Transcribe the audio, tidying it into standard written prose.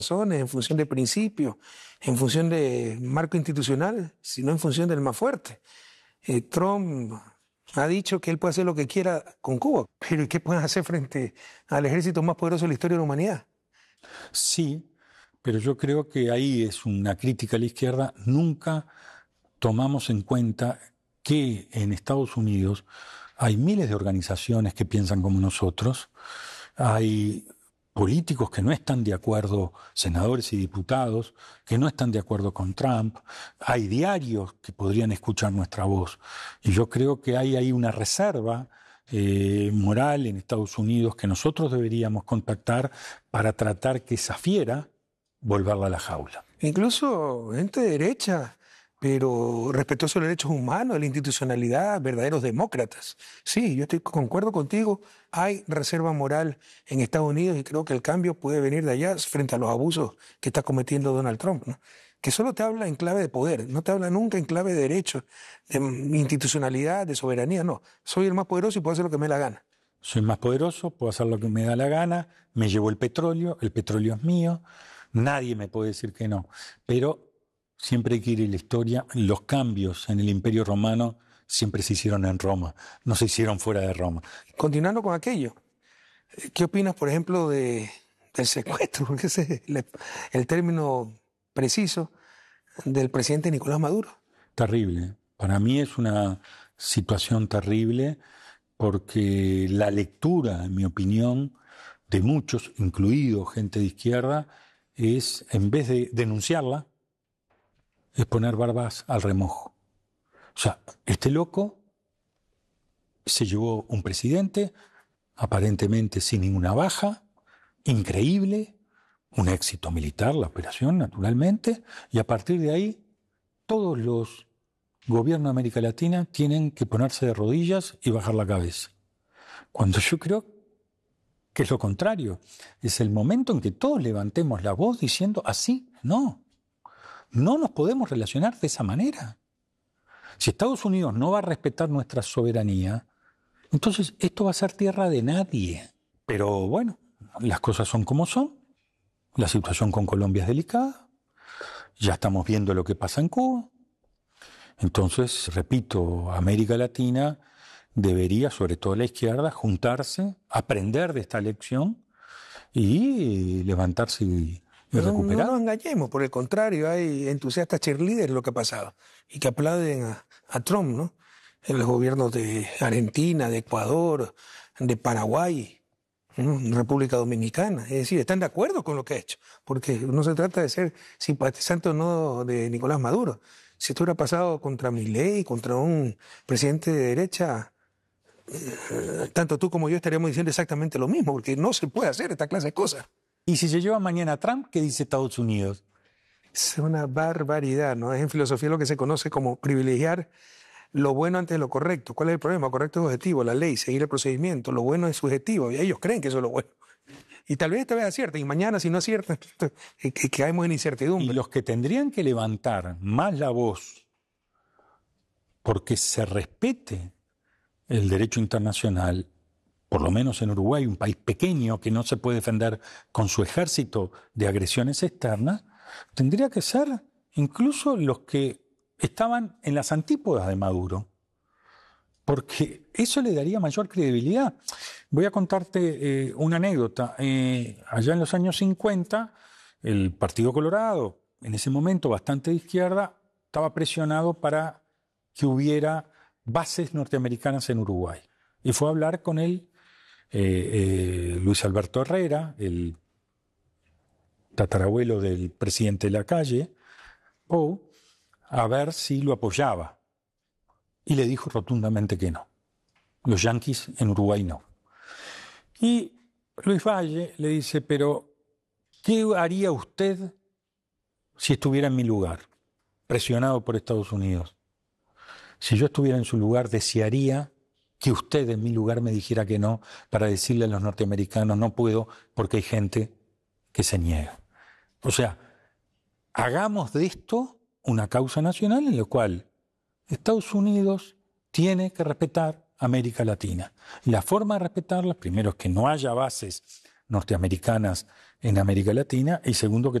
razones, en función de principios, en función de marco institucional, sino en función del más fuerte. Trump ha dicho que él puede hacer lo que quiera con Cuba, pero ¿y qué pueden hacer frente al ejército más poderoso de la historia de la humanidad? Sí, pero yo creo que ahí es una crítica a la izquierda. Nunca tomamos en cuenta que en Estados Unidos hay miles de organizaciones que piensan como nosotros, hay políticos que no están de acuerdo, senadores y diputados, que no están de acuerdo con Trump, hay diarios que podrían escuchar nuestra voz. Y yo creo que hay ahí una reserva moral en Estados Unidos que nosotros deberíamos contactar para tratar que esa fiera volverla a la jaula. Incluso gente de derecha, pero respetuoso de los derechos humanos, de la institucionalidad, verdaderos demócratas. Sí, yo concuerdo contigo, hay reserva moral en Estados Unidos y creo que el cambio puede venir de allá frente a los abusos que está cometiendo Donald Trump, ¿no? Que solo te habla en clave de poder, no te habla nunca en clave de derechos, de institucionalidad, de soberanía, no. Soy el más poderoso y puedo hacer lo que me dé la gana. Soy más poderoso, puedo hacer lo que me da la gana, me llevo el petróleo es mío, nadie me puede decir que no. Pero siempre hay que ir en la historia, los cambios en el Imperio Romano siempre se hicieron en Roma, no se hicieron fuera de Roma. Continuando con aquello, ¿qué opinas, por ejemplo, del secuestro? Porque ese es el término preciso del presidente Nicolás Maduro. Terrible. Para mí es una situación terrible porque la lectura, en mi opinión, de muchos, incluido gente de izquierda, es, en vez de denunciarla, es poner barbas al remojo. O sea, este loco se llevó un presidente, aparentemente sin ninguna baja, increíble, un éxito militar, la operación, naturalmente, y a partir de ahí, todos los gobiernos de América Latina tienen que ponerse de rodillas y bajar la cabeza. Cuando yo creo que es lo contrario, es el momento en que todos levantemos la voz diciendo así, no nos podemos relacionar de esa manera. Si Estados Unidos no va a respetar nuestra soberanía, entonces esto va a ser tierra de nadie. Pero bueno, las cosas son como son, la situación con Colombia es delicada, ya estamos viendo lo que pasa en Cuba. Entonces, repito, América Latina debería, sobre todo la izquierda, juntarse, aprender de esta lección y levantarse y recuperar. No nos engañemos, por el contrario, hay entusiastas cheerleaders en lo que ha pasado y que aplauden a Trump, ¿no? En los gobiernos de Argentina, de Ecuador, de Paraguay, ¿no? República Dominicana. Es decir, están de acuerdo con lo que ha hecho, porque no se trata de ser simpatizante o no de Nicolás Maduro. Si esto hubiera pasado contra Milei, contra un presidente de derecha, tanto tú como yo estaríamos diciendo exactamente lo mismo, porque no se puede hacer esta clase de cosas. Y si se lleva mañana a Trump, ¿qué dice Estados Unidos? Es una barbaridad, ¿no? Es en filosofía lo que se conoce como privilegiar lo bueno antes de lo correcto. ¿Cuál es el problema? Correcto es objetivo, la ley, seguir el procedimiento. Lo bueno es subjetivo y ellos creen que eso es lo bueno. Y tal vez esta vez acierten y mañana si no aciertan, que caemos en incertidumbre. Y los que tendrían que levantar más la voz porque se respete el derecho internacional, por lo menos en Uruguay, un país pequeño que no se puede defender con su ejército de agresiones externas, tendría que ser incluso los que estaban en las antípodas de Maduro, porque eso le daría mayor credibilidad. Voy a contarte una anécdota. Allá en los años 50, el Partido Colorado, en ese momento bastante de izquierda, estaba presionado para que hubiera bases norteamericanas en Uruguay. Y fue a hablar con él Luis Alberto Herrera, el tatarabuelo del presidente de la calle, a ver si lo apoyaba. Y le dijo rotundamente que no. Los yanquis en Uruguay no. Y Luis Valle le dice, pero ¿qué haría usted si estuviera en mi lugar, presionado por Estados Unidos? Si yo estuviera en su lugar, desearía que usted en mi lugar me dijera que no, para decirle a los norteamericanos, no puedo porque hay gente que se niega. O sea, hagamos de esto una causa nacional en la cual Estados Unidos tiene que respetar América Latina. Y la forma de respetarla, primero, es que no haya bases norteamericanas en América Latina, y segundo, que